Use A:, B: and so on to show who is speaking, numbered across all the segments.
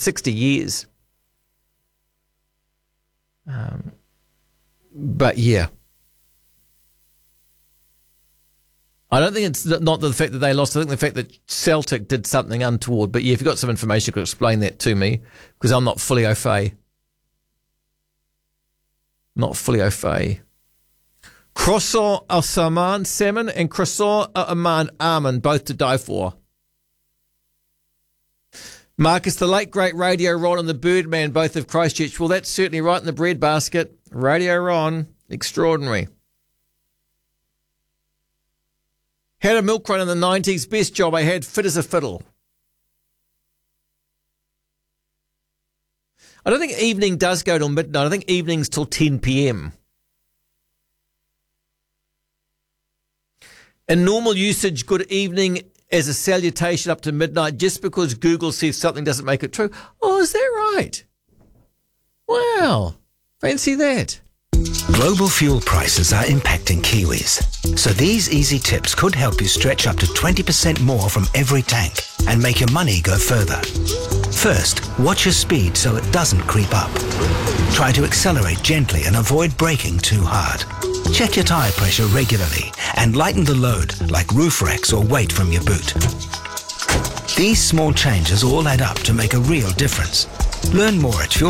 A: 60 years. But yeah. I don't think it's not the fact that they lost. I think the fact that Celtic did something untoward. But yeah, if you've got some information, you could explain that to me, because I'm not fully au fait. Not fully au fait. Croissant al salmon and croissant al almond, both to die for. Marcus, the late great Radio Ron and the Birdman, both of Christchurch. Well, that's certainly right in the breadbasket. Radio Ron, extraordinary. Had a milk run in the 90s. Best job I had, fit as a fiddle. I don't think evening does go till midnight. I think evening's till 10 p.m. In normal usage, good evening as a salutation up to midnight, just because Google says something doesn't make it true. Oh, is that right? Wow. Fancy that.
B: Global fuel prices are impacting Kiwis. So these easy tips could help you stretch up to 20% more from every tank and make your money go further. First, watch your speed so it doesn't creep up. Try to accelerate gently and avoid braking too hard. Check your tyre pressure regularly and lighten the load, like roof racks or weight from your boot. These small changes all add up to make a real difference. Learn more at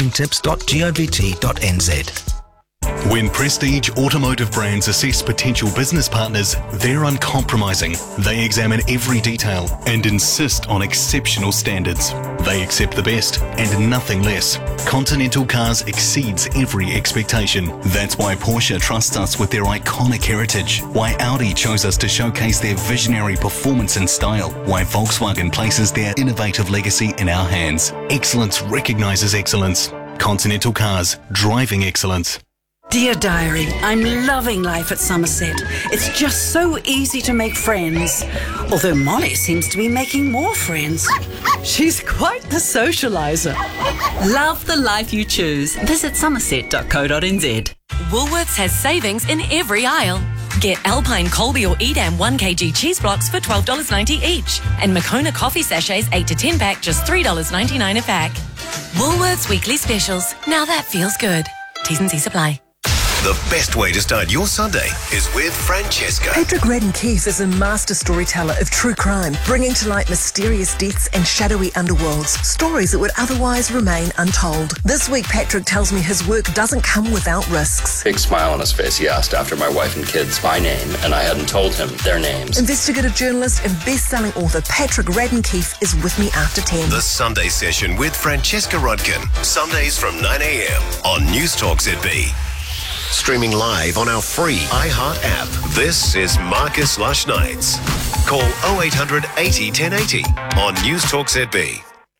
B: fuelsavingtips.govt.nz.
C: When Prestige Automotive Brands assess potential business partners, they're uncompromising. They examine every detail and insist on exceptional standards. They accept the best and nothing less. Continental Cars exceeds every expectation. That's why Porsche trusts us with their iconic heritage. Why Audi chose us to showcase their visionary performance and style. Why Volkswagen places their innovative legacy in our hands. Excellence recognizes excellence. Continental Cars, driving excellence.
D: Dear Diary, I'm loving life at Somerset. It's just so easy to make friends. Although Molly seems to be making more friends. She's quite the socialiser.
E: Love the life you choose. Visit somerset.co.nz. Woolworths has savings in every aisle. Get Alpine Colby or Edam 1kg cheese blocks for $12.90 each. And Moccona coffee sachets 8 to 10 pack, just $3.99 a pack. Woolworths weekly specials. Now that feels good. T's and C's apply.
F: The best way to start your Sunday is with Francesca.
G: Patrick Redden-Keefe is a master storyteller of true crime, bringing to light mysterious deaths and shadowy underworlds, stories that would otherwise remain untold. This week, Patrick tells me his work doesn't come without risks.
H: Big smile on his face, he asked after my wife and kids by name, and I hadn't told him their names.
G: Investigative journalist and best-selling author Patrick Redden-Keefe is with me after 10.
F: The Sunday Session with Francesca Rodkin. Sundays from 9 a.m. on News Talk ZB. Streaming live on our free iHeart app. This is Marcus Lush Nights. Call 0800 80 1080 on News Talk ZB.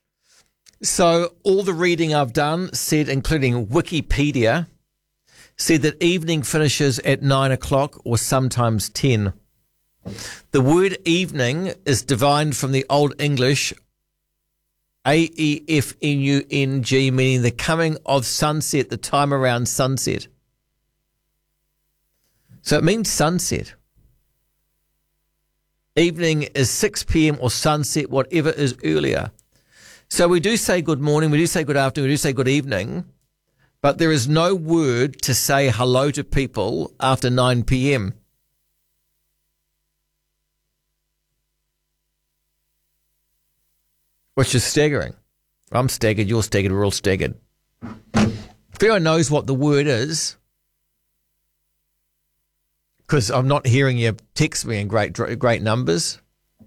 A: So all the reading I've done said, including Wikipedia, said that evening finishes at 9 o'clock or sometimes 10. The word evening is divined from the Old English AEFNUNG, meaning the coming of sunset, the time around sunset. So it means sunset. Evening is 6 p.m. or sunset, whatever is earlier. So we do say good morning, we do say good afternoon, we do say good evening, but there is no word to say hello to people after 9 p.m. Which is staggering. I'm staggered, you're staggered, we're all staggered. If anyone knows what the word is, because I'm not hearing you text me in great numbers.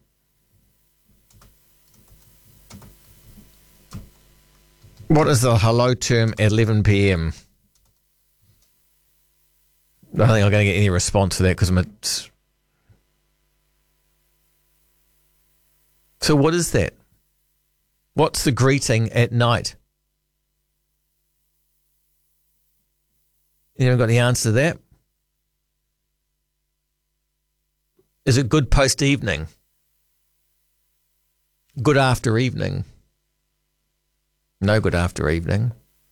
A: What is the hello term at 11 p.m? I don't think I'm going to get any response to that because So what is that? What's the greeting at night? Anyone got the answer to that? Is it good post-evening? Good after evening? No good after evening.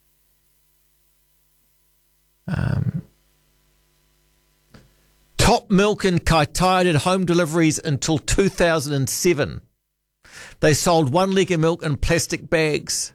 A: Top Milk and Kaitaia did home deliveries until 2007. They sold 1 litre milk in plastic bags.